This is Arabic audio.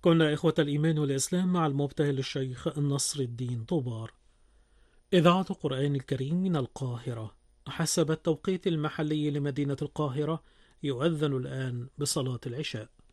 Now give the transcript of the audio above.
كنا إخوة الإيمان والإسلام مع المبتهل الشيخ نصر الدين طوبار. إذاعة القرآن الكريم من القاهرة. حسب التوقيت المحلي لمدينة القاهرة يؤذن الآن بصلاة العشاء.